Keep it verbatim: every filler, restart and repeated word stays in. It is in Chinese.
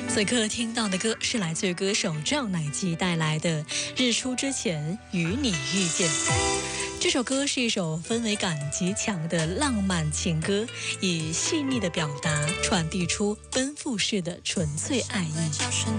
此刻听到的歌是来自歌手赵乃基带来的《日出之前与你遇见》。这首歌是一首氛围感极强的浪漫情歌，以细腻的表达传递出奔赴式的纯粹爱意。